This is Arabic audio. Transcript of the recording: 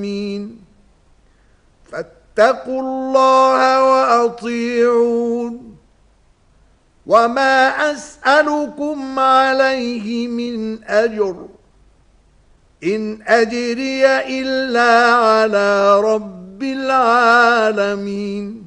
فاتقوا الله وأطيعون وما أسألكم عليه من أجر إن أجري إلا على رب العالمين